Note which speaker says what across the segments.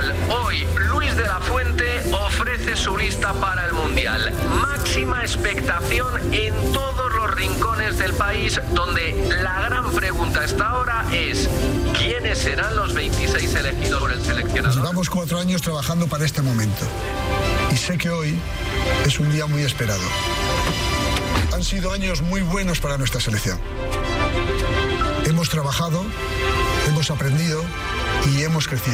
Speaker 1: Mundial. Hoy, Luis de la Fuente ofrece su lista para el Mundial. Máxima expectación en todos los rincones del país, donde la gran pregunta hasta ahora es: ¿quiénes serán los 26 elegidos por el seleccionador?
Speaker 2: Llevamos 4 años trabajando para este momento y sé que hoy es un día muy esperado. Han sido años muy buenos para nuestra selección. Hemos trabajado, hemos aprendido y hemos crecido.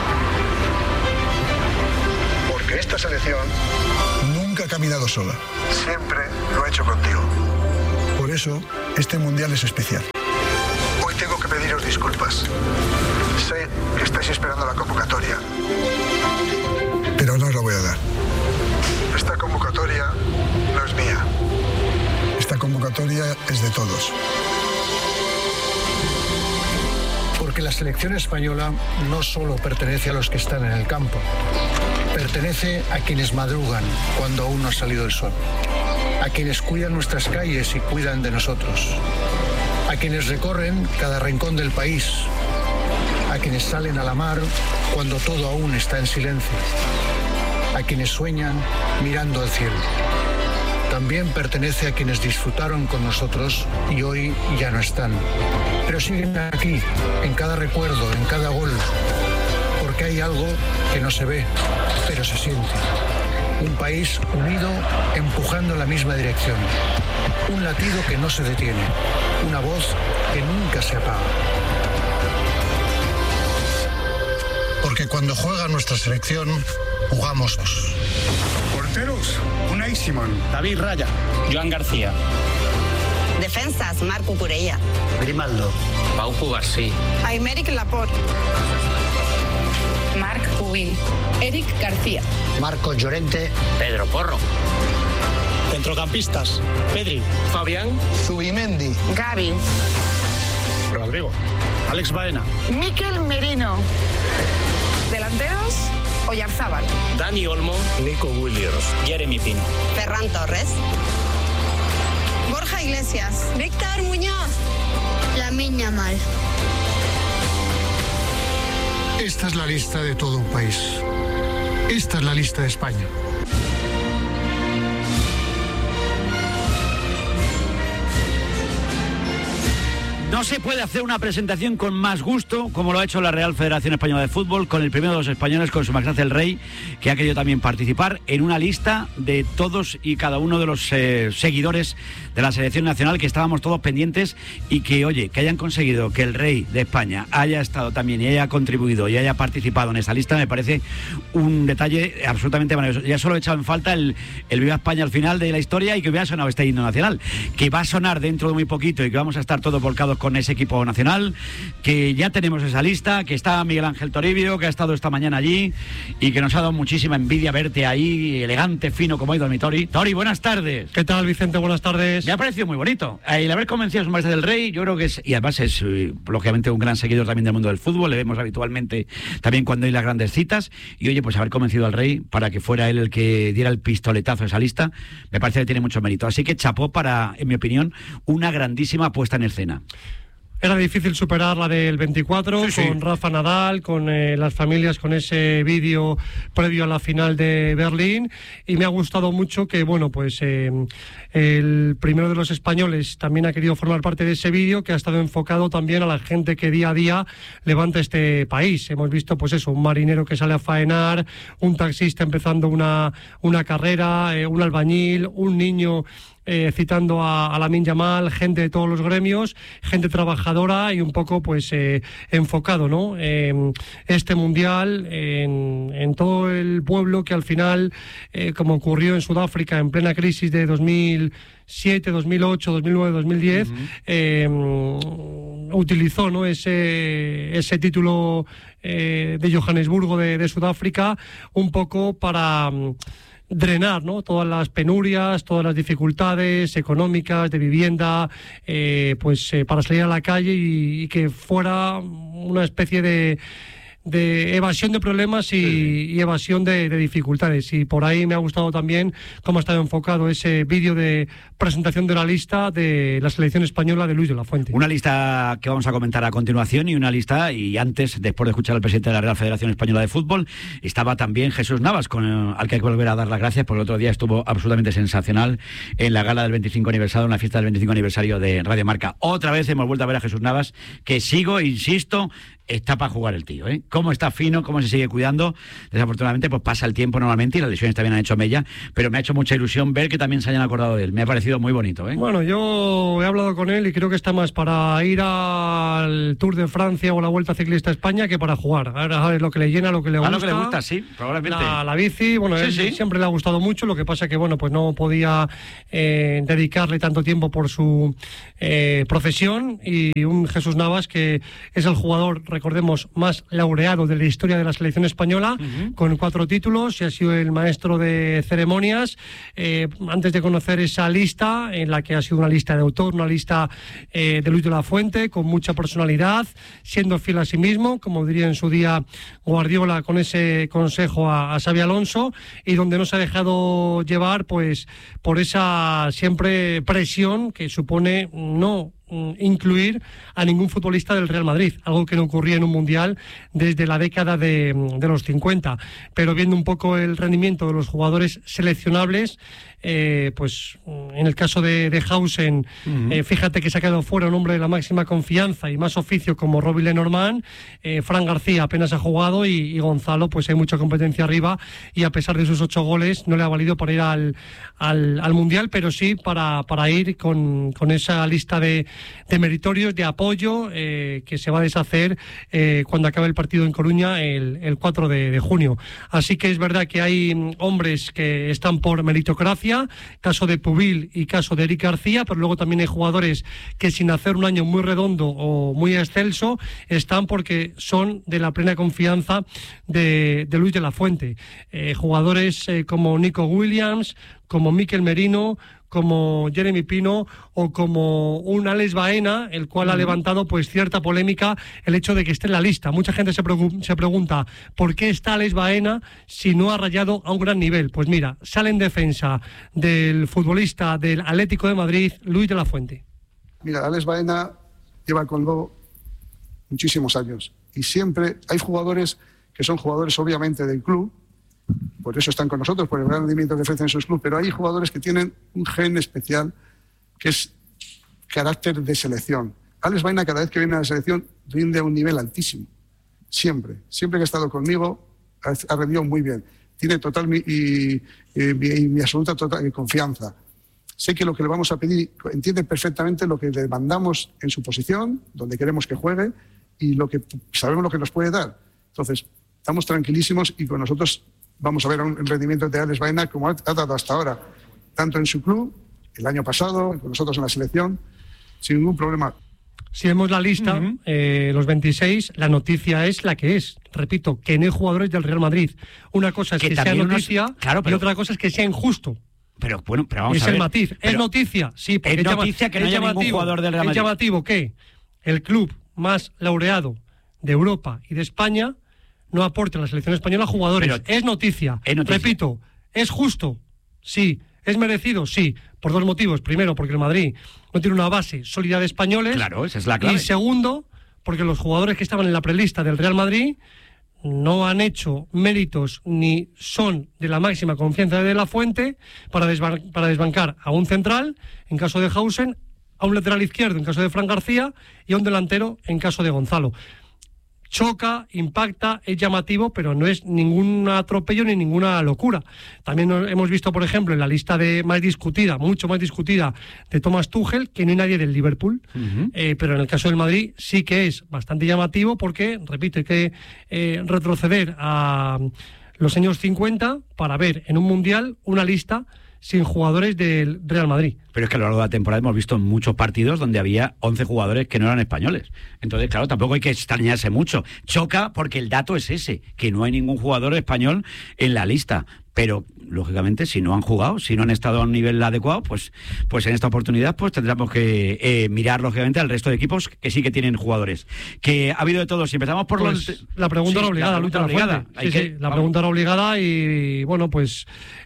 Speaker 2: Porque esta selección nunca ha caminado sola. Siempre lo ha hecho contigo. Por eso, este Mundial es especial. Hoy tengo que pediros disculpas. Sé que estáis esperando la convocatoria, pero no os la voy a dar. Esta convocatoria no es mía. Esta convocatoria es de todos.
Speaker 3: Porque la selección española no solo pertenece a los que están en el campo, pertenece a quienes madrugan cuando aún no ha salido el sol, a quienes cuidan nuestras calles y cuidan de nosotros, a quienes recorren cada rincón del país, a quienes salen a la mar cuando todo aún está en silencio, a quienes sueñan mirando al cielo. También pertenece a quienes disfrutaron con nosotros y hoy ya no están, pero siguen aquí, en cada recuerdo, en cada gol, porque hay algo que no se ve, pero se siente. Un país unido, empujando en la misma dirección. Un latido que no se detiene. Una voz que nunca se apaga.
Speaker 2: Porque cuando juega nuestra selección, jugamos.
Speaker 4: Porteros, Unai Simón,
Speaker 5: David Raya, Joan García.
Speaker 6: Defensas, Marco Curella,
Speaker 5: Grimaldo,
Speaker 7: Pau Cubarsí,
Speaker 6: Aymeric Laporte,
Speaker 8: Marc Pubil, Eric García,
Speaker 5: Marcos Llorente,
Speaker 7: Pedro Porro.
Speaker 5: Centrocampistas, Pedri,
Speaker 7: Fabián,
Speaker 2: Zubimendi,
Speaker 6: Gavi,
Speaker 5: Rodrigo, Alex Baena,
Speaker 6: Mikel Merino. Delanteros, Oyarzábal,
Speaker 7: Dani Olmo,
Speaker 5: Nico Williams, Jeremy Pino,
Speaker 6: Ferran Torres, Borja Iglesias, Víctor Muñoz,
Speaker 9: Lamine Yamal.
Speaker 2: Esta es la lista de todo un país. Esta es la lista de España.
Speaker 10: No se puede hacer una presentación con más gusto, como lo ha hecho la Real Federación Española de Fútbol, con el primero de los españoles, con Su Majestad el Rey, que ha querido también participar en una lista de todos y cada uno de los seguidores de la selección nacional, que estábamos todos pendientes, y que, oye, que hayan conseguido que el Rey de España haya estado también y haya contribuido y haya participado en esa lista, me parece un detalle absolutamente maravilloso. Ya solo he echado en falta el Viva España al final de la historia, y que hubiera sonado este himno nacional, que va a sonar dentro de muy poquito y que vamos a estar todos volcados con ese equipo nacional, que ya tenemos esa lista, que está Miguel Ángel Toribio, que ha estado esta mañana allí y que nos ha dado muchísima envidia verte ahí, elegante, fino, como ha ido mi Tori. Tori, buenas tardes.
Speaker 11: ¿Qué tal, Vicente? Buenas tardes.
Speaker 10: Me ha parecido muy bonito. El haber convencido a Su Majestad del Rey, yo creo que es, y además es lógicamente un gran seguidor también del mundo del fútbol, le vemos habitualmente también cuando hay las grandes citas, y oye, pues haber convencido al Rey para que fuera él el que diera el pistoletazo a esa lista, me parece que tiene mucho mérito. Así que chapó para, en mi opinión, una grandísima puesta en escena.
Speaker 11: Era difícil superar la del 24, con Rafa Nadal, con las familias, con ese vídeo previo a la final de Berlín, y me ha gustado mucho que, bueno, pues el primero de los españoles también ha querido formar parte de ese vídeo, que ha estado enfocado también a la gente que día a día levanta este país. Hemos visto, pues eso, un marinero que sale a faenar, un taxista empezando una carrera, un albañil, un niño citando a Lamine Yamal, gente de todos los gremios, gente trabajadora, y un poco pues enfocado, ¿no? Este mundial en todo el pueblo que al final, como ocurrió en Sudáfrica en plena crisis de 2007, 2008, 2009, 2010, utilizó, ¿no?, ese título de Johannesburgo de Sudáfrica un poco para drenar, ¿no?, todas las penurias, todas las dificultades económicas, de vivienda, para salir a la calle y que fuera una especie de evasión de problemas y evasión de dificultades. Y por ahí me ha gustado también cómo ha estado enfocado ese vídeo de presentación de la lista de la selección española de Luis de la Fuente.
Speaker 10: Una lista que vamos a comentar a continuación, y una lista, y antes, después de escuchar al presidente de la Real Federación Española de Fútbol, estaba también Jesús Navas, al que hay que volver a dar las gracias, porque el otro día estuvo absolutamente sensacional en la gala del 25 aniversario, en la fiesta del 25 aniversario de Radio Marca. Otra vez hemos vuelto a ver a Jesús Navas, que insisto, está para jugar el tío, ¿eh? Cómo está fino, cómo se sigue cuidando. Desafortunadamente, pues pasa el tiempo normalmente y las lesiones también han hecho mella, pero me ha hecho mucha ilusión ver que también se hayan acordado de él. Me ha parecido muy bonito, ¿eh?
Speaker 11: Bueno, yo he hablado con él y creo que está más para ir al Tour de Francia o la Vuelta Ciclista a España que para jugar. Ahora es lo que le llena, lo que le gusta.
Speaker 10: Lo que le gusta, sí, probablemente.
Speaker 11: La bici, bueno, él siempre le ha gustado mucho, lo que pasa que, bueno, pues no podía dedicarle tanto tiempo por su profesión, y un Jesús Navas que es el jugador, recordemos, más laureado de la historia de la selección española, con 4 títulos, y ha sido el maestro de ceremonias. Antes de conocer esa lista, en la que ha sido una lista de autor, una lista de Luis de la Fuente, con mucha personalidad, siendo fiel a sí mismo, como diría en su día Guardiola con ese consejo a Xabi Alonso, y donde no se ha dejado llevar pues por esa siempre presión que supone no incluir a ningún futbolista del Real Madrid, algo que no ocurría en un mundial desde la década de los 50, pero viendo un poco el rendimiento de los jugadores seleccionables, pues en el caso de Hausen, fíjate que se ha quedado fuera un hombre de la máxima confianza y más oficio como Robbie Lenormand. Fran García apenas ha jugado, y Gonzalo, pues hay mucha competencia arriba, y a pesar de sus 8 goles no le ha valido para ir al mundial, pero sí para ir con esa lista de meritorios, de apoyo, que se va a deshacer cuando acabe el partido en Coruña el 4 de junio. Así que es verdad que hay hombres que están por meritocracia, caso de Pubil y caso de Eric García, pero luego también hay jugadores que, sin hacer un año muy redondo o muy excelso, están porque son de la plena confianza de Luis de la Fuente. Jugadores como Nico Williams, como Mikel Merino, como Jeremy Pino, o como un Alex Baena, el cual ha levantado pues cierta polémica el hecho de que esté en la lista. Mucha gente se pregunta ¿por qué está Alex Baena si no ha rayado a un gran nivel? Pues mira, sale en defensa del futbolista del Atlético de Madrid, Luis de la Fuente.
Speaker 2: Mira, Alex Baena lleva con Lobo muchísimos años, y siempre hay jugadores que son jugadores obviamente del club, por eso están con nosotros, por el gran rendimiento que ofrecen en sus clubes, pero hay jugadores que tienen un gen especial que es carácter de selección. Alex Baena, cada vez que viene a la selección, rinde a un nivel altísimo. Siempre que ha estado conmigo, ha rendido muy bien. Tiene total mi absoluta confianza. Sé que lo que le vamos a pedir, entiende perfectamente lo que le mandamos en su posición, donde queremos que juegue, y sabemos lo que nos puede dar. Entonces, estamos tranquilísimos, y con nosotros vamos a ver un rendimiento de Alex Baena como ha dado hasta ahora, tanto en su club, el año pasado, con nosotros en la selección, sin ningún problema.
Speaker 11: Si vemos la lista, los 26, la noticia es la que es. Repito, que no hay jugadores del Real Madrid. Una cosa es que sea noticia, y otra cosa es que sea injusto.
Speaker 10: Pero bueno, pero vamos a ver.
Speaker 11: Es el matiz. ¿Es noticia? Sí, porque
Speaker 10: es noticia que no haya ningún jugador del Real Madrid.
Speaker 11: Es llamativo que el club más laureado de Europa y de España no aporte a la selección española jugadores. Pero es noticia. Repito, ¿es justo? Sí. ¿Es merecido? Sí. Por 2 motivos. Primero, porque el Madrid no tiene una base sólida de españoles.
Speaker 10: Claro, esa es la clave.
Speaker 11: Y segundo, porque los jugadores que estaban en la prelista del Real Madrid no han hecho méritos ni son de la máxima confianza de la Fuente para desbancar a un central, en caso de Hausen, a un lateral izquierdo, en caso de Fran García, y a un delantero, en caso de Gonzalo. Choca, impacta, es llamativo, pero no es ningún atropello ni ninguna locura. También hemos visto, por ejemplo, en la lista mucho más discutida, de Thomas Tuchel, que no hay nadie del Liverpool, pero en el caso del Madrid sí que es bastante llamativo, porque, repito, hay que retroceder a los años 50 para ver en un mundial una lista sin jugadores del Real Madrid.
Speaker 10: Pero es que a lo largo de la temporada hemos visto muchos partidos donde había 11 jugadores que no eran españoles. Entonces, claro, tampoco hay que extrañarse mucho. Choca porque el dato es ese, que no hay ningún jugador español en la lista. Pero lógicamente, si no han jugado, si no han estado a un nivel adecuado, pues en esta oportunidad pues tendremos que mirar, lógicamente, al resto de equipos que sí que tienen jugadores. Que ha habido de todo. Si empezamos por
Speaker 11: la pregunta era obligada, Luis de la Fuente. La pregunta era obligada y, bueno, pues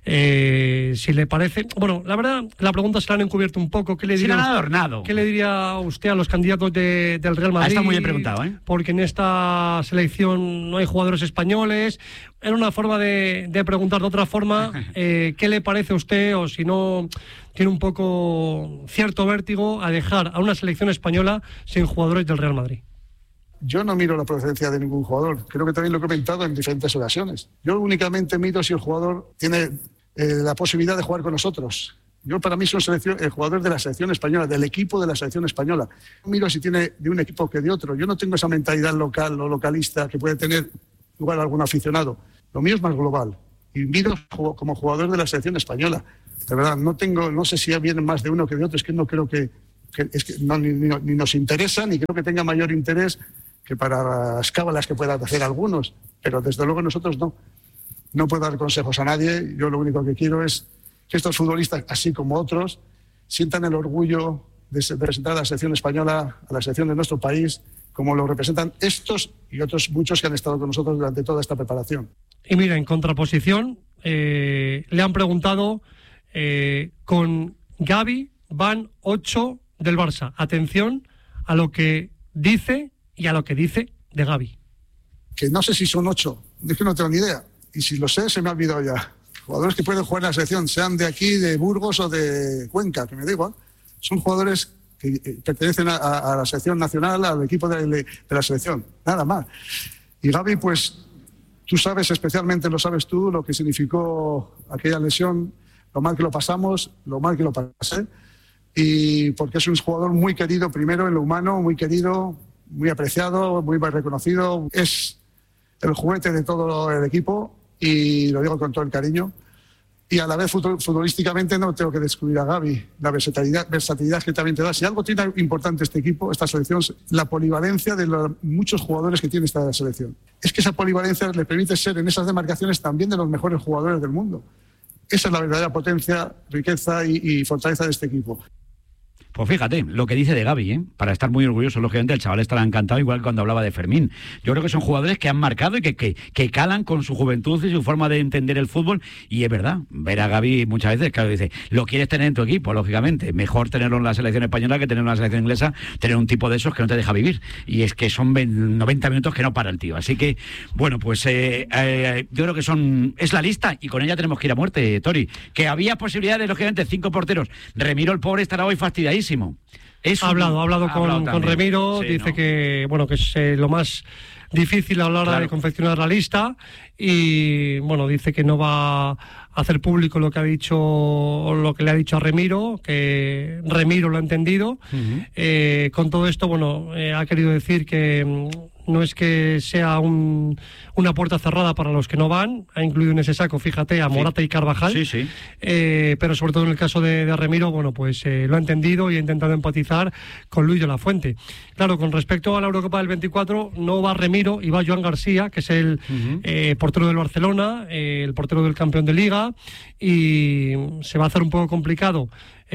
Speaker 11: si le parece... Bueno, la verdad, la pregunta se la han encubierto un poco. ¿Qué le diría usted a los candidatos del Real Madrid?
Speaker 10: Está muy bien preguntado, ¿eh?
Speaker 11: Porque en esta selección no hay jugadores españoles. Era una forma de preguntar de otra forma. ¿Qué le parece a usted, o si no tiene un poco cierto vértigo, a dejar a una selección española sin jugadores del Real Madrid?
Speaker 2: Yo no miro la procedencia de ningún jugador. Creo que también lo he comentado en diferentes ocasiones. Yo únicamente miro si el jugador tiene la posibilidad de jugar con nosotros. Yo, para mí, soy el jugador de la selección española, del equipo de la selección española. No miro si tiene de un equipo que de otro. Yo no tengo esa mentalidad local o localista que puede tener igual algún aficionado. Lo mío es más global. Y miro como jugador de la selección española. De verdad, no sé si vienen más de uno que de otro. Es que no creo que ni nos interesa, ni creo que tenga mayor interés que para las cábalas que puedan hacer algunos. Pero desde luego nosotros no puedo dar consejos a nadie. Yo lo único que quiero es que estos futbolistas, así como otros, sientan el orgullo de representar a la selección española, a la selección de nuestro país, como lo representan estos y otros muchos que han estado con nosotros durante toda esta preparación.
Speaker 11: Y mira, en contraposición, le han preguntado, con Gavi van 8 del Barça. Atención a lo que dice y a lo que dice de Gavi.
Speaker 2: Que no sé si son 8, es que no tengo ni idea. Y si lo sé, se me ha olvidado ya. Jugadores que pueden jugar en la selección, sean de aquí, de Burgos o de Cuenca, que me da igual. Son jugadores que pertenecen a la selección nacional, al equipo de la selección, nada más. Y Gavi, pues tú sabes, especialmente lo sabes tú, lo que significó aquella lesión, lo mal que lo pasamos, lo mal que lo pasé, y porque es un jugador muy querido, primero en lo humano, muy querido, muy apreciado, muy reconocido. Es el juguete de todo el equipo, y lo digo con todo el cariño. Y a la vez, futbolísticamente, no tengo que descubrir a Gavi, la versatilidad que también te da. Si algo tiene importante este equipo, esta selección, la polivalencia de los muchos jugadores que tiene esta selección. Es que esa polivalencia le permite ser en esas demarcaciones también de los mejores jugadores del mundo. Esa es la verdadera potencia, riqueza y fortaleza de este equipo.
Speaker 10: Pues fíjate, lo que dice de Gavi, para estar muy orgulloso, lógicamente, el chaval estará encantado, igual que cuando hablaba de Fermín. Yo creo que son jugadores que han marcado y que calan con su juventud y su forma de entender el fútbol, y es verdad, ver a Gavi muchas veces, claro, dice, lo quieres tener en tu equipo, lógicamente, mejor tenerlo en la selección española que tenerlo en la selección inglesa, tener un tipo de esos que no te deja vivir, y es que son 90 minutos que no para el tío, así que, bueno, pues yo creo que es la lista, y con ella tenemos que ir a muerte, Tori, que había posibilidades, lógicamente, 5 porteros, Remiro el pobre estará hoy fastidiadísimo. Ha hablado
Speaker 11: con Remiro, sí, dice, ¿no?, que es lo más difícil a la hora de confeccionar la lista, y bueno, dice que no va a hacer público lo que le ha dicho a Remiro, que Remiro lo ha entendido. Con todo esto, ha querido decir que no es que sea una puerta cerrada para los que no van, ha incluido en ese saco, fíjate, a Morata y Carvajal, pero sobre todo en el caso de Remiro, lo ha entendido y ha intentado empatizar con Luis de la Fuente. Claro, con respecto a la Eurocopa del 24, no va Remiro y va Joan García, que es el portero del Barcelona, el portero del campeón de Liga, y se va a hacer un poco complicado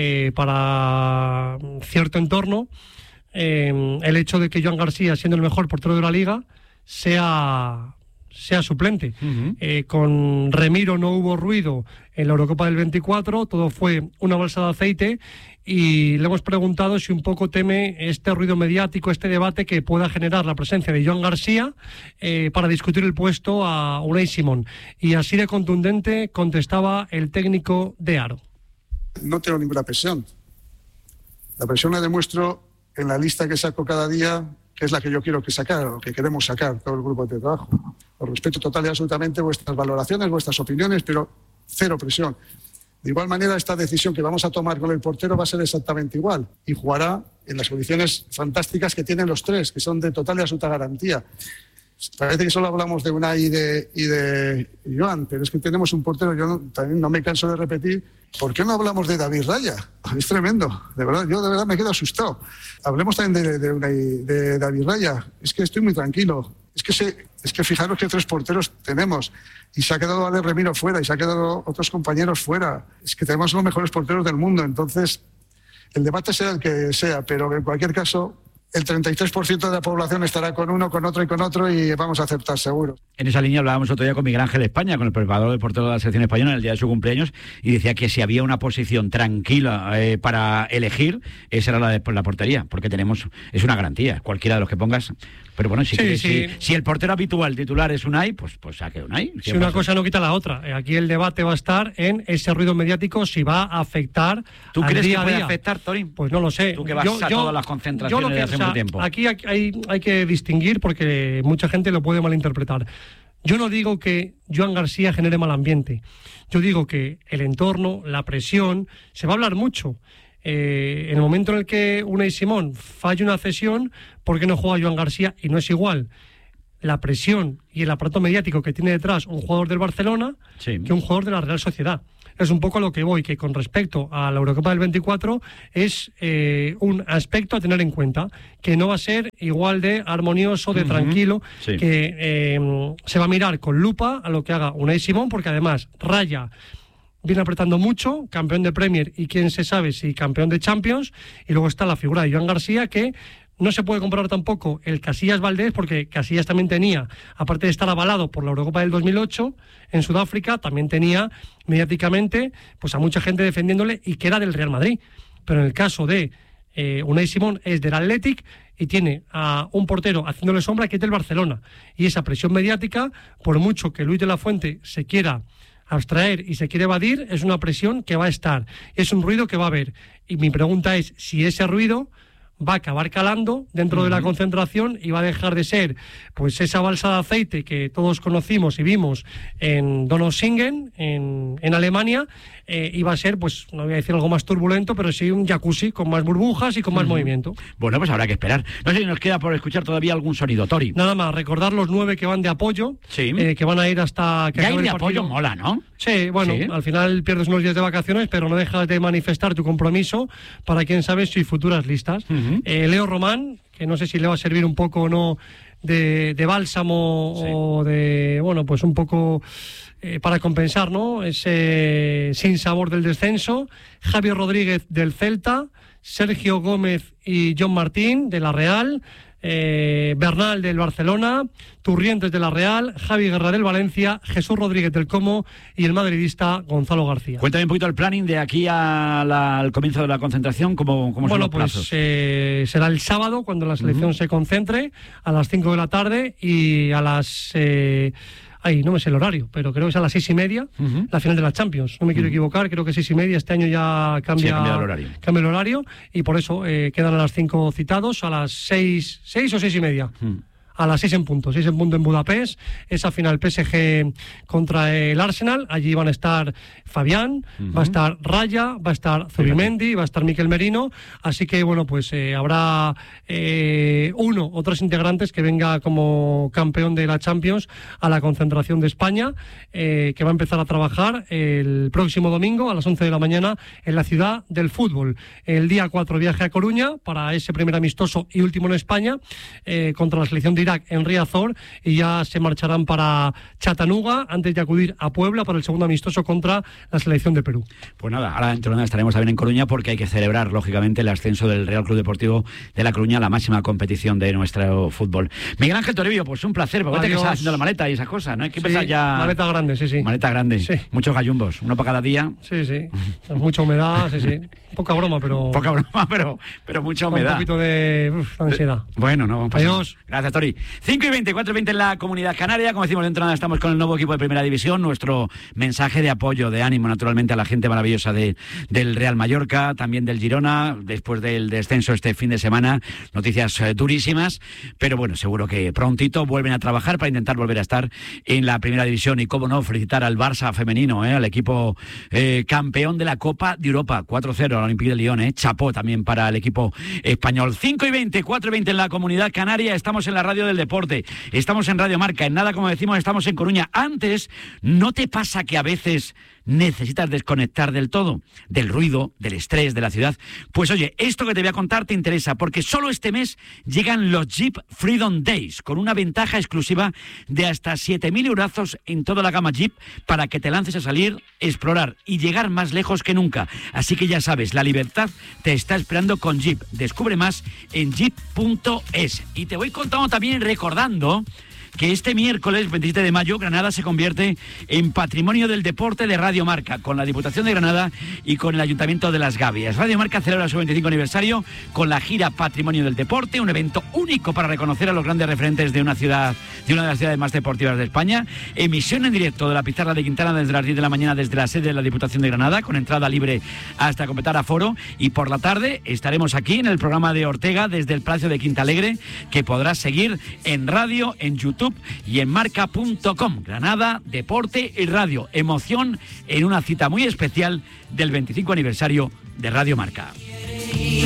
Speaker 11: para cierto entorno el hecho de que Joan García, siendo el mejor portero de la Liga, sea suplente. Con Remiro no hubo ruido en la Eurocopa del 24, todo fue una balsa de aceite, y le hemos preguntado si un poco teme este ruido mediático, este debate que pueda generar la presencia de Joan García para discutir el puesto a Unai Simón. Y así de contundente contestaba el técnico de Aro.
Speaker 2: No tengo ninguna presión. La presión la demuestro en la lista que saco cada día, que es la que yo quiero sacar, o que queremos sacar todo el grupo de trabajo. Os respeto total y absolutamente vuestras valoraciones, vuestras opiniones, pero cero presión. De igual manera, esta decisión que vamos a tomar con el portero va a ser exactamente igual, y jugará en las condiciones fantásticas que tienen los tres, que son de total y absoluta garantía. Parece que solo hablamos de Unai y de Joan, pero es que tenemos un portero, también no me canso de repetir, ¿por qué no hablamos de David Raya? Es tremendo, de verdad, yo de verdad me quedo asustado. Hablemos también de David Raya, es que estoy muy tranquilo. Es que fijaros que 3 porteros tenemos. Y se ha quedado Ale Remiro fuera y se ha quedado otros compañeros fuera. Es que tenemos los mejores porteros del mundo. Entonces, el debate sea el que sea, pero en cualquier caso, el 33% de la población estará con uno, con otro y vamos a aceptar seguro.
Speaker 10: En esa línea hablábamos otro día con Miguel Ángel España, con el preparador de portero de la selección española en el día de su cumpleaños, y decía que si había una posición tranquila para elegir, esa era la portería, porque es una garantía, cualquiera de los que pongas. Pero bueno, si el portero habitual titular es Unai, pues saque Unai.
Speaker 11: Si una cosa no quita la otra. Aquí el debate va a estar en ese ruido mediático, si va a afectar.
Speaker 10: ¿Tú
Speaker 11: al
Speaker 10: crees
Speaker 11: día
Speaker 10: que puede
Speaker 11: a día.
Speaker 10: Afectar, Tori?
Speaker 11: Pues no lo sé.
Speaker 10: Tú que vas a todas las concentraciones de hace mucho tiempo.
Speaker 11: Aquí hay que distinguir porque mucha gente lo puede malinterpretar. Yo no digo que Joan García genere mal ambiente. Yo digo que el entorno, la presión, se va a hablar mucho. En el momento en el que Unai Simón falle una cesión, ¿por qué no juega Joan García? Y no es igual la presión y el aparato mediático que tiene detrás un jugador del Barcelona que un jugador de la Real Sociedad. Es un poco a lo que voy, que con respecto a la Eurocopa del 24 es un aspecto a tener en cuenta, que no va a ser igual de armonioso, de tranquilo, que se va a mirar con lupa a lo que haga Unai Simón, porque además Raya viene apretando mucho, campeón de Premier y quién se sabe si campeón de Champions, y luego está la figura de Joan García, que no se puede comparar tampoco el Casillas-Valdés, porque Casillas también tenía, aparte de estar avalado por la Eurocopa del 2008 en Sudáfrica, también tenía mediáticamente pues a mucha gente defendiéndole y que era del Real Madrid. Pero en el caso de Unai Simón es del Athletic y tiene a un portero haciéndole sombra que es del Barcelona. Y esa presión mediática, por mucho que Luis de la Fuente se quiera abstraer y se quiere evadir, es una presión que va a estar, es un ruido que va a haber. Y mi pregunta es si ese ruido va a acabar calando dentro de la concentración y va a dejar de ser pues esa balsa de aceite que todos conocimos y vimos en Donaueschingen, en Alemania, y va a ser, pues no voy a decir algo más turbulento, pero sí un jacuzzi con más burbujas y con más movimiento.
Speaker 10: Bueno, pues habrá que esperar. No sé si nos queda por escuchar todavía algún sonido, Tori.
Speaker 11: Nada más, recordar los 9 que van de apoyo, que van a ir hasta que
Speaker 10: ya
Speaker 11: acabe
Speaker 10: ir de
Speaker 11: el partido.
Speaker 10: Apoyo mola, ¿no?
Speaker 11: Sí, bueno, al final pierdes unos días de vacaciones, pero no dejas de manifestar tu compromiso para quién sabe si futuras listas. Leo Román, que no sé si le va a servir un poco o no de bálsamo o de, bueno, pues un poco para compensar, ¿no?, ese sinsabor del descenso. Javier Rodríguez del Celta, Sergio Gómez y John Martín de la Real, Bernal del Barcelona, Turrientes de la Real, Javi Guerra del Valencia, Jesús Rodríguez del Como y el madridista Gonzalo García.
Speaker 10: Cuéntame un poquito el planning de aquí al comienzo de la concentración, ¿cómo son los plazos?
Speaker 11: Será el sábado cuando la selección se concentre a las 5 de la tarde y a las... no me sé el horario, pero creo que es a las 6:30 la final de la Champions. No me quiero equivocar, creo que 6:30. Este año ya cambia el horario y por eso quedan a las 5 citados, a las 6 o 6:30. A las 6 en punto en Budapest, esa final PSG contra el Arsenal. Allí van a estar Fabián, va a estar Raya, va a estar Zubimendi, va a estar Mikel Merino, así que bueno, pues habrá 1 o 3 integrantes que venga como campeón de la Champions a la concentración de España, que va a empezar a trabajar el próximo domingo a las 11 de la mañana en la ciudad del fútbol. El día 4 viaje a Coruña para ese primer amistoso y último en España contra la selección de Irak en Riazor, y ya se marcharán para Chattanooga antes de acudir a Puebla para el segundo amistoso contra la selección de Perú.
Speaker 10: Pues nada, ahora dentro de nada estaremos también en Coruña porque hay que celebrar lógicamente el ascenso del Real Club Deportivo de La Coruña, la máxima competición de nuestro fútbol. Miguel Ángel Toribio, pues un placer, porque que estás haciendo la maleta y esas cosas, ¿no? Hay que empezar ya...
Speaker 11: Maleta grande, sí.
Speaker 10: Maleta grande, muchos gallumbos, uno para cada día.
Speaker 11: Sí, mucha humedad, Poca broma, pero
Speaker 10: mucha humedad.
Speaker 11: Un poquito de ansiedad.
Speaker 10: Bueno, no.
Speaker 11: Adiós.
Speaker 10: Gracias, Tori. 5:20, 4:20 en la Comunidad Canaria. Como decimos, dentro de nada estamos con el nuevo equipo de Primera División. Nuestro mensaje de apoyo, de ánimo, naturalmente, a la gente maravillosa del Real Mallorca, también del Girona, después del descenso este fin de semana. Noticias durísimas, pero bueno, seguro que prontito vuelven a trabajar para intentar volver a estar en la Primera División. Y cómo no, felicitar al Barça femenino, al equipo campeón de la Copa de Europa, 4-0 al Olympique de Lyon, chapó también para el equipo español. 5:20, 4:20 en la Comunidad Canaria. Estamos en la radio del deporte, estamos en Radio Marca. En nada, como decimos, estamos en Coruña. Antes, ¿no te pasa que a veces ¿Necesitas desconectar del todo? Del ruido, del estrés, de la ciudad. Pues oye, esto que te voy a contar te interesa, porque solo este mes llegan los Jeep Freedom Days, con una ventaja exclusiva de hasta 7.000 eurazos en toda la gama Jeep para que te lances a salir, explorar y llegar más lejos que nunca. Así que ya sabes, la libertad te está esperando con Jeep. Descubre más en jeep.es. Y te voy contando también, recordando que este miércoles 27 de mayo Granada se convierte en Patrimonio del Deporte de Radio Marca, con la Diputación de Granada y con el Ayuntamiento de Las Gavias. Radio Marca celebra su 25 aniversario con la gira Patrimonio del Deporte, un evento único para reconocer a los grandes referentes de una ciudad, de una de las ciudades más deportivas de España. Emisión en directo de la Pizarra de Quintana desde las 10 de la mañana desde la sede de la Diputación de Granada, con entrada libre hasta completar aforo. Y por la tarde estaremos aquí en el programa de Ortega desde el Palacio de Quintalegre, que podrás seguir en radio, en YouTube y en marca.com. Granada, deporte y radio. Emoción en una cita muy especial del 25 aniversario de Radio Marca.